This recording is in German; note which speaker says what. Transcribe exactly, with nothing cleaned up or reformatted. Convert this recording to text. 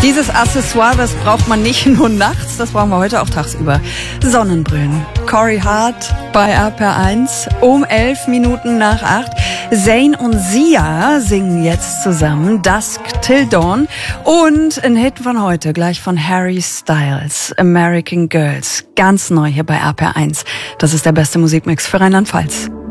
Speaker 1: Dieses Accessoire, das braucht man nicht nur nachts, das brauchen wir heute auch tagsüber. Sonnenbrillen. Corey Hart bei R P R eins um elf Minuten nach acht. Zayn und Sia singen jetzt zusammen Dusk Till Dawn und ein Hit von heute, gleich von Harry Styles, American Girls. Ganz neu hier bei R P R eins. Das ist der beste Musikmix für Rheinland-Pfalz.